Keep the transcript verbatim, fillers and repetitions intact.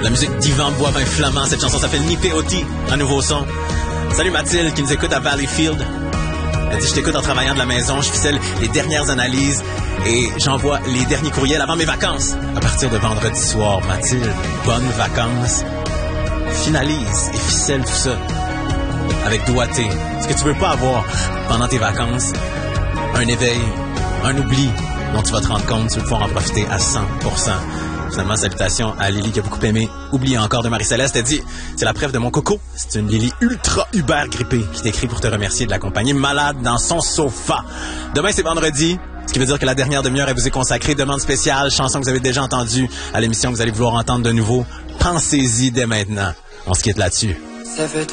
La musique d'Yvan Boivin Flamand, cette chanson s'appelle Ni P O T, un nouveau son. Salut Mathilde qui nous écoute à Valleyfield. Elle dit, je t'écoute en travaillant de la maison, je ficelle les dernières analyses et j'envoie les derniers courriels avant mes vacances. À partir de vendredi soir, Mathilde, bonnes vacances. Finalise et ficelle tout ça avec doigté. Ce que tu veux pas avoir pendant tes vacances, un éveil, un oubli dont tu vas te rendre compte, tu vas pouvoir en profiter à cent pour cent. Finalement, salutations à Lily qui a beaucoup aimé. Oubliez encore de Marie-Céleste. Elle dit, c'est la preuve de mon coco. C'est une Lily ultra uber grippée qui t'écrit pour te remercier de l'accompagner malade dans son sofa. Demain, c'est vendredi. Ce qui veut dire que la dernière demi-heure, elle vous est consacrée. Demande spéciale, chanson que vous avez déjà entendue à l'émission que vous allez vouloir entendre de nouveau. Pensez-y dès maintenant. On se quitte là-dessus. Ça fait